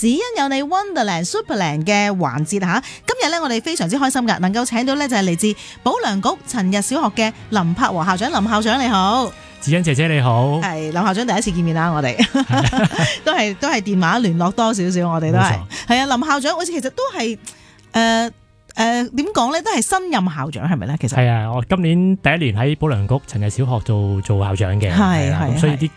只因有你 Wonderland Superland 嘅環節嚇。今日咧我哋非常之開心㗎，能夠請到咧就係嚟自保良局陳日小學嘅林柏和校長。林校長你好。 子欣姐姐你好。 係林校長第一次見面啦，我哋都係電話聯絡多少少，我哋都係啊。林校長好似其實都係點講咧，都係新任校長係咪咧？其實係啊，我今年第一年喺保良局陳日小學做校長嘅，係所以啲